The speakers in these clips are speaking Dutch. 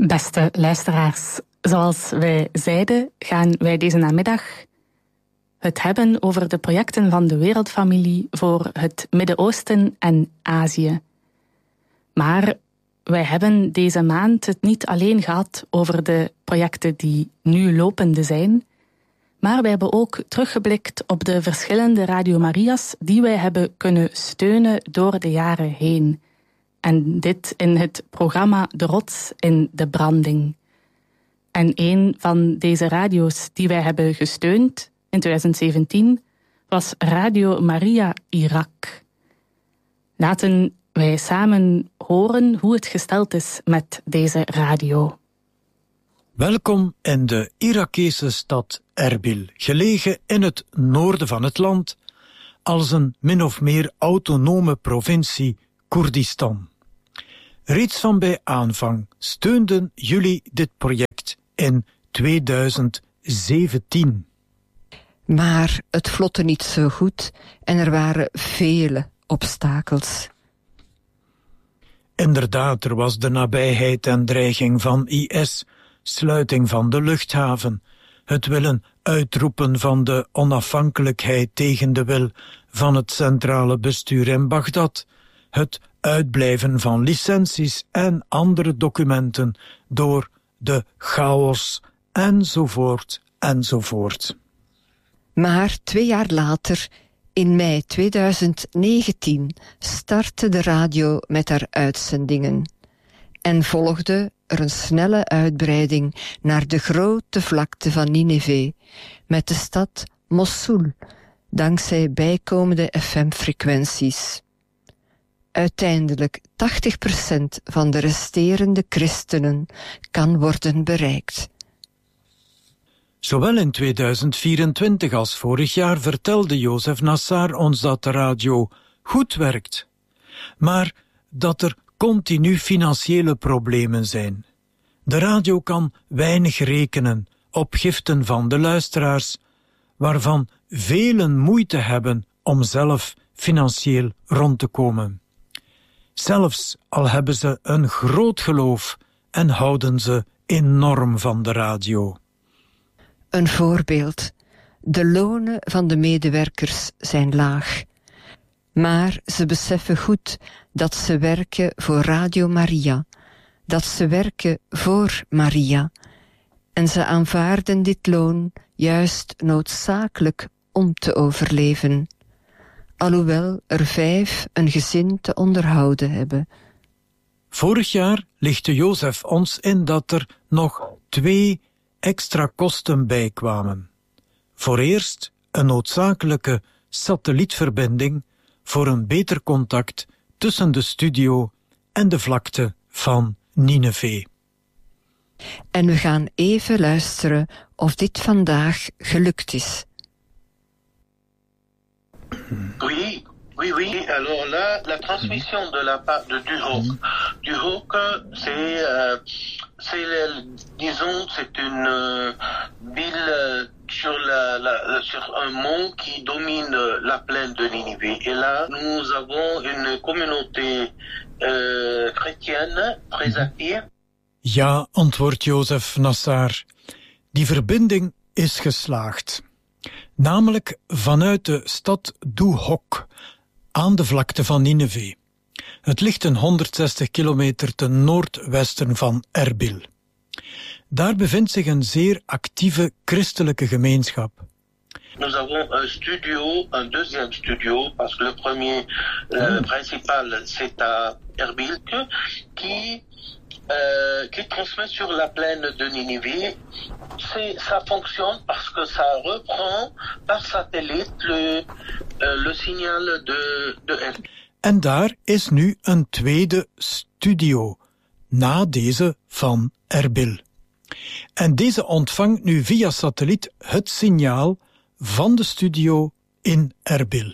Beste luisteraars, zoals wij zeiden, gaan wij deze namiddag het hebben over de projecten van de Wereldfamilie voor het Midden-Oosten en Azië. Maar wij hebben deze maand het niet alleen gehad over de projecten die nu lopende zijn, maar wij hebben ook teruggeblikt op de verschillende Radio Maria's die wij hebben kunnen steunen door de jaren heen. En dit in het programma De Rots in de Branding. En een van deze radio's die wij hebben gesteund in 2017 was Radio Maria Irak. Laten wij samen horen hoe het gesteld is met deze radio. Welkom in de Irakese stad Erbil, gelegen in het noorden van het land, als een min of meer autonome provincie Koerdistan. Reeds van bij aanvang steunden jullie dit project in 2017. Maar het vlotte niet zo goed en er waren vele obstakels. Inderdaad, er was de nabijheid en dreiging van IS, sluiting van de luchthaven, het willen uitroepen van de onafhankelijkheid tegen de wil van het centrale bestuur in Bagdad, het uitblijven van licenties en andere documenten door de chaos, enzovoort, enzovoort. Maar 2 jaar later, in mei 2019, startte de radio met haar uitzendingen. En volgde er een snelle uitbreiding naar de grote vlakte van Nineve, met de stad Mosul, dankzij bijkomende FM-frequenties. Uiteindelijk 80% van de resterende christenen kan worden bereikt. Zowel in 2024 als vorig jaar vertelde Jozef Nassar ons dat de radio goed werkt, maar dat er continu financiële problemen zijn. De radio kan weinig rekenen op giften van de luisteraars, waarvan velen moeite hebben om zelf financieel rond te komen. Zelfs al hebben ze een groot geloof en houden ze enorm van de radio. Een voorbeeld. De lonen van de medewerkers zijn laag. Maar ze beseffen goed dat ze werken voor Radio Maria, dat ze werken voor Maria. En ze aanvaarden dit loon juist noodzakelijk om te overleven. Alhoewel er 5 een gezin te onderhouden hebben. Vorig jaar lichtte Jozef ons in dat er nog 2 extra kosten bijkwamen. Voor eerst een noodzakelijke satellietverbinding voor een beter contact tussen de studio en de vlakte van Nineve. En we gaan even luisteren of dit vandaag gelukt is. Oui. Alors là, la transmission de la part de Duhok. Duhok, c'est une ville sur un mont qui domine la plaine de Ninive. Et là, nous avons une communauté chrétienne très active. Ja, antwoordt Jozef Nassar. Die verbinding is geslaagd. Namelijk vanuit de stad Duhok, aan de vlakte van Nineve. Het ligt een 160 kilometer ten noordwesten van Erbil. Daar bevindt zich een zeer actieve christelijke gemeenschap. Nous avons un deuxième studio, parce que le premier principal, c'est à Erbil, qui transmet sur la plaine de Ninive. Ça fonctionne parce que ça reprend par satellite le signal de Erbil. En daar is nu een tweede studio, na deze van Erbil. En deze ontvangt nu via satelliet het signaal van de studio in Erbil.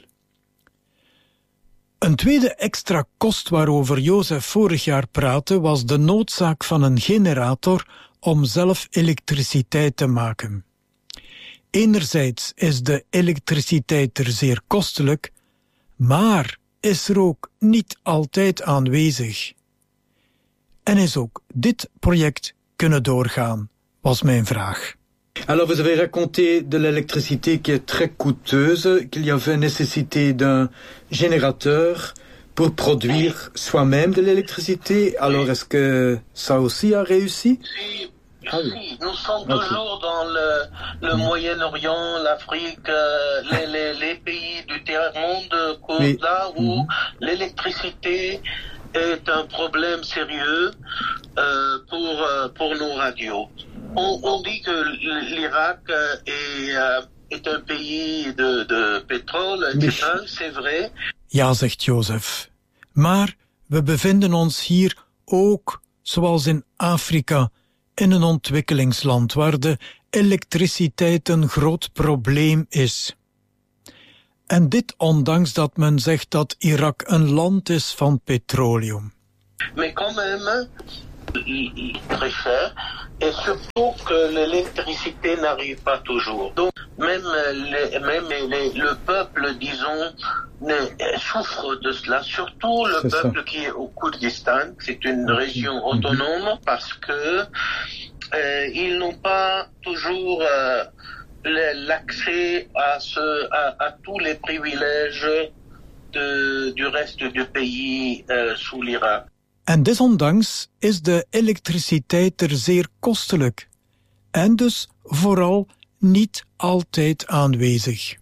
Een tweede extra kost waarover Jozef vorig jaar praatte was de noodzaak van een generator om zelf elektriciteit te maken. Enerzijds is de elektriciteit er zeer kostelijk, maar is er ook niet altijd aanwezig. En is ook dit project kunnen doorgaan, was mijn vraag. Alors, vous avez raconté de l'électricité qui est très coûteuse, qu'il y avait nécessité d'un générateur pour produire soi-même de l'électricité. Alors, est-ce que ça aussi a réussi? Si, nous sommes toujours dans le Moyen-Orient, l'Afrique, les pays du tiers-monde, là où l'électricité est un problème sérieux pour nos radios. On dit que l'Irak est un pays de pétrole, etc. C'est vrai. Ja, zegt Jozef. Maar we bevinden ons hier ook, zoals in Afrika, in een ontwikkelingsland waar de elektriciteit een groot probleem is. En dit ondanks dat men zegt dat Irak een land is van petroleum. Mais quand même, très cher, et surtout que l'électricité n'arrive pas toujours. Donc même le peuple, disons, souffre de cela, surtout le peuple qui est au Kurdistan, c'est une région autonome, parce que ils n'ont pas toujours l'accès à tous les privilèges du reste du pays sous l'Irak. En desondanks is de elektriciteit er zeer kostelijk en dus vooral niet altijd aanwezig.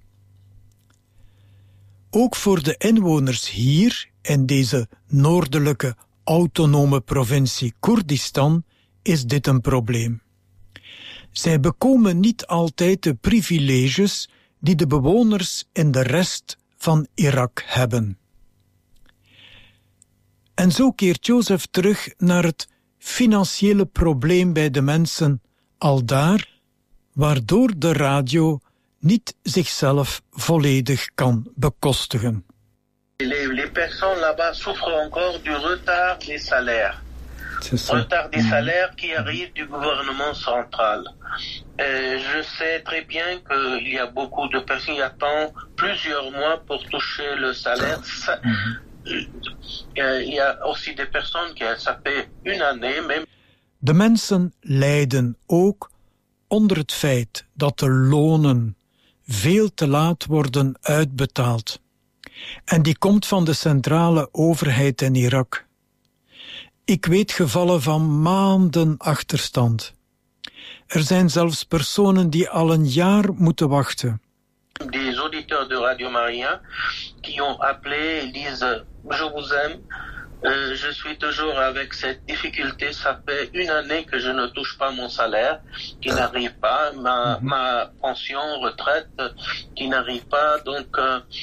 Ook voor de inwoners hier, in deze noordelijke autonome provincie Koerdistan, is dit een probleem. Zij bekomen niet altijd de privileges die de bewoners in de rest van Irak hebben. En zo keert Jozef terug naar het financiële probleem bij de mensen aldaar, waardoor de radio niet zichzelf volledig kan bekostigen. Les personnes là-bas souffrent encore du retard des salaires. Retard des salaires qui arrive du gouvernement central. Je sais très bien qu'il y a beaucoup de personnes qui attendent plusieurs mois pour toucher le salaire. Il y a aussi des personnes qui ça fait une année même. De mensen lijden ook onder het feit dat de lonen veel te laat worden uitbetaald. En die komt van de centrale overheid in Irak. Ik weet gevallen van maanden achterstand. Er zijn zelfs personen die al een jaar moeten wachten. Des auditeurs de Radio Maria qui ont appelé et disent je vous aime, je suis toujours avec cette difficulté, ça fait une année que je ne touche pas mon salaire, qui n'arrive pas, ma pension, retraite, qui n'arrive pas, donc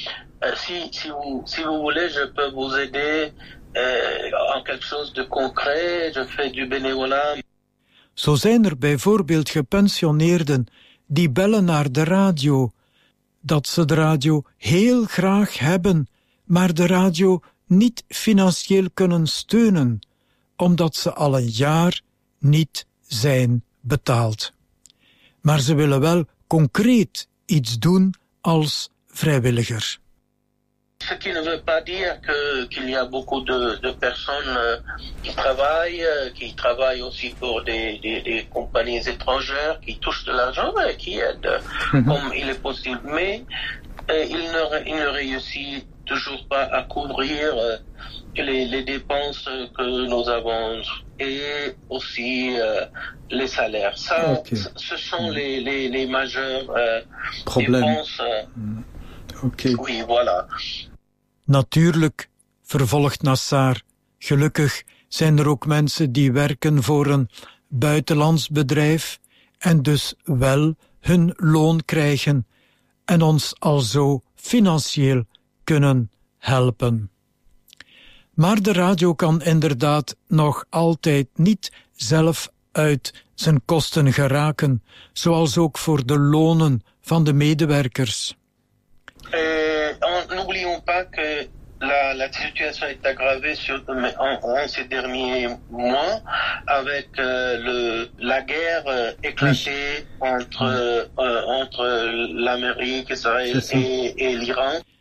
si vous voulez, je peux vous aider en quelque chose de concret, je fais du bénévolat. Zo zijn er bijvoorbeeld gepensioneerden die bellen naar de radio, dat ze de radio heel graag hebben, maar de radio niet financieel kunnen steunen, omdat ze al een jaar niet zijn betaald. Maar ze willen wel concreet iets doen als vrijwilliger. Ce qui ne veut pas dire qu'il y a beaucoup de personnes qui travaillent aussi pour des compagnies étrangères, qui touchent de l'argent et qui aident comme il est possible. Mais il ne réussit toujours pas à couvrir les dépenses que nous avons et aussi les salaires. Ça, ce sont les majeures dépenses. Oui, voilà. Natuurlijk, vervolgt Nassar, gelukkig zijn er ook mensen die werken voor een buitenlands bedrijf en dus wel hun loon krijgen en ons alzo financieel kunnen helpen. Maar de radio kan inderdaad nog altijd niet zelf uit zijn kosten geraken, zoals ook voor de lonen van de medewerkers. N'oublions pas que la situation est aggravée en ces derniers mois avec la guerre éclatée entre l'Amérique, Israël et l'Iran.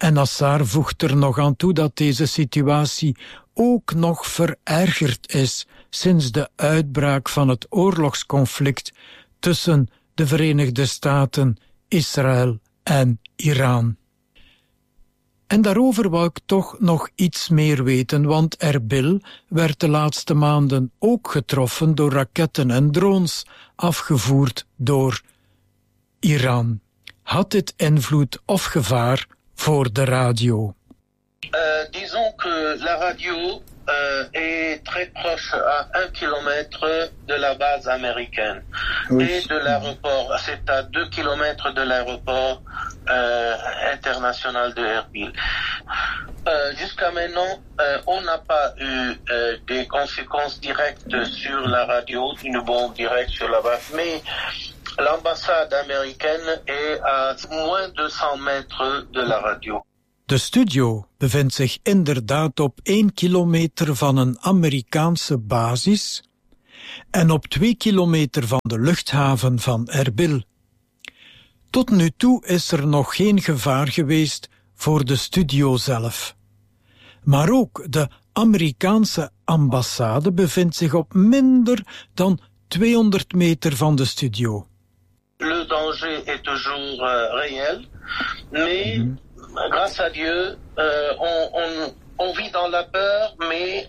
En Nassar voegt er nog aan toe dat deze situatie ook nog verergerd is sinds de uitbraak van het oorlogsconflict tussen de Verenigde Staten, Israël en Iran. En daarover wou ik toch nog iets meer weten, want Erbil werd de laatste maanden ook getroffen door raketten en drones afgevoerd door Iran. Had dit invloed of gevaar voor de radio? Disons que la radio est très proche à 1 kilomètre de la base américaine et de l'aéroport. C'est à 2 kilomètres de l'aéroport international de Erbil. Jusqu'à maintenant, on n'a pas eu des conséquences directes sur la radio, une bombe directe sur la base, mais l'ambassade américaine est à moins de 100 mètres de la radio. De studio bevindt zich inderdaad op 1 kilometer van een Amerikaanse basis en op 2 kilometer van de luchthaven van Erbil. Tot nu toe is er nog geen gevaar geweest voor de studio zelf. Maar ook de Amerikaanse ambassade bevindt zich op minder dan 200 meter van de studio. Le danger est toujours réel, mais grâce à Dieu, on vit dans la peur, mais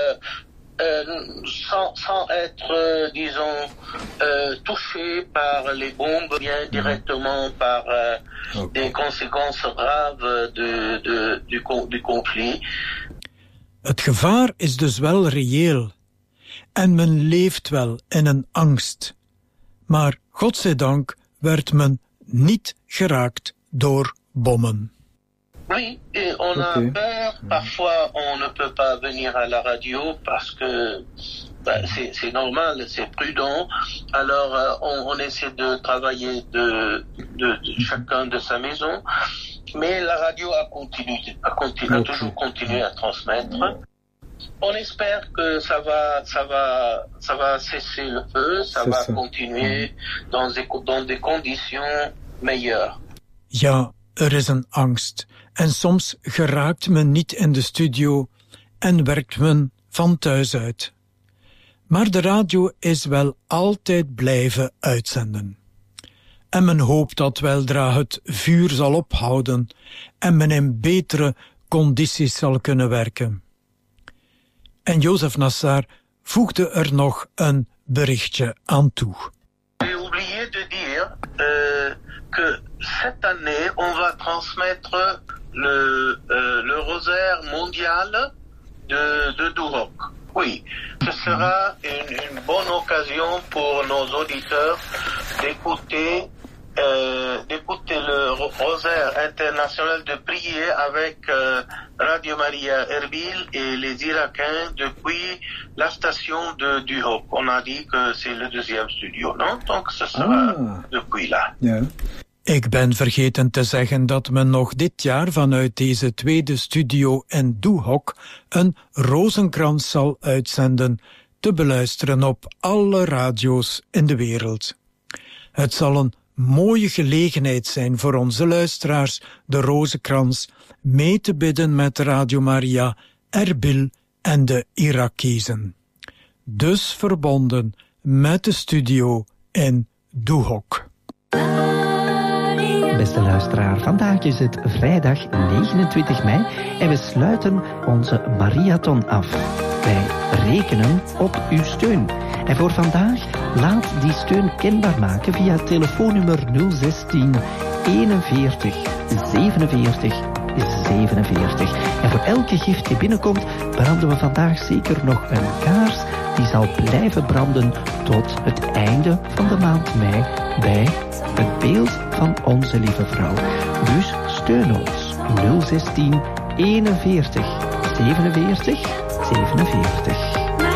sans être, disons, touché par les bombes, bien directement par des conséquences graves du conflit. Het gevaar is dus wel reëel en men leeft wel in een angst. Maar godzijdank werd men niet geraakt door bommen. Oui, et on a peur. Parfois, on ne peut pas venir à la radio parce que c'est normal, c'est prudent. Alors, on essaie de travailler de chacun de sa maison. Mais la radio a toujours continué à transmettre. On espère que ça va cesser le feu, ça va continuer dans des conditions meilleures. Ja, er is een angst. En soms geraakt men niet in de studio en werkt men van thuis uit. Maar de radio is wel altijd blijven uitzenden. En men hoopt dat weldra het vuur zal ophouden en men in betere condities zal kunnen werken. En Joseph Nassar voegde er nog een berichtje aan toe. J'ai oublié de dire que cette année, on va transmettre le rosaire mondial de Duhok. Oui, ce sera une bonne occasion pour nos auditeurs d'écouter le rosaire international, de prier avec Radio Maria Erbil et les Irakiens depuis la station de Duhok. On a dit que c'est le deuxième studio, non? Donc ce sera depuis là. Ja. Ik ben vergeten te zeggen dat men nog dit jaar vanuit deze tweede studio in Duhok een rozenkrans zal uitzenden, te beluisteren op alle radio's in de wereld. Het zal een mooie gelegenheid zijn voor onze luisteraars de rozenkrans mee te bidden met Radio Maria, Erbil en de Irakezen. Dus verbonden met de studio in Duhok. Beste luisteraar, vandaag is het vrijdag 29 mei en we sluiten onze marathon af. Wij rekenen op uw steun. En voor vandaag laat die steun kenbaar maken via telefoonnummer 016 41 47 47. En voor elke gift die binnenkomt, branden we vandaag zeker nog een kaars die zal blijven branden tot het einde van de maand mei bij het beeld van onze lieve vrouw. Dus steun ons 016 41 47 47.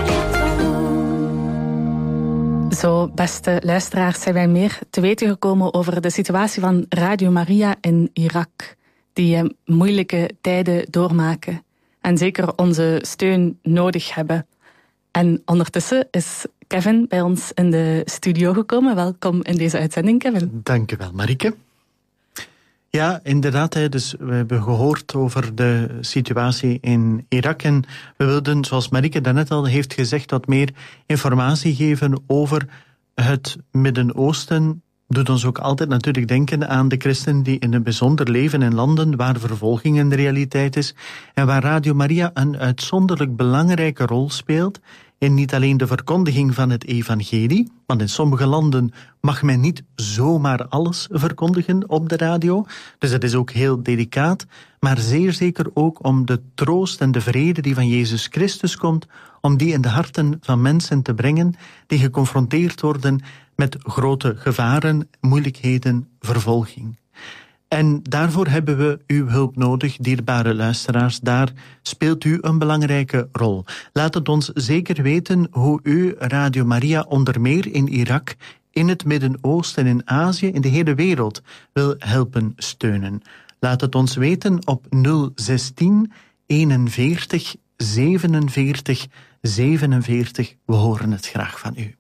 Zo, beste luisteraars, zijn wij meer te weten gekomen over de situatie van Radio Maria in Irak, die moeilijke tijden doormaken en zeker onze steun nodig hebben. En ondertussen is Kevin bij ons in de studio gekomen. Welkom in deze uitzending, Kevin. Dank u wel, Marieke. Ja, inderdaad. Dus we hebben gehoord over de situatie in Irak. En we wilden, zoals Marieke daarnet al heeft gezegd, wat meer informatie geven over het Midden-Oosten. Doet ons ook altijd natuurlijk denken aan de christenen die in een bijzonder leven in landen waar vervolging een realiteit is. En waar Radio Maria een uitzonderlijk belangrijke rol speelt in niet alleen de verkondiging van het evangelie, want in sommige landen mag men niet zomaar alles verkondigen op de radio, dus dat is ook heel delicaat, maar zeer zeker ook om de troost en de vrede die van Jezus Christus komt, om die in de harten van mensen te brengen die geconfronteerd worden met grote gevaren, moeilijkheden, vervolging. En daarvoor hebben we uw hulp nodig, dierbare luisteraars. Daar speelt u een belangrijke rol. Laat het ons zeker weten hoe u Radio Maria onder meer in Irak, in het Midden-Oosten, in Azië, in de hele wereld wil helpen steunen. Laat het ons weten op 016 41 47 47. We horen het graag van u.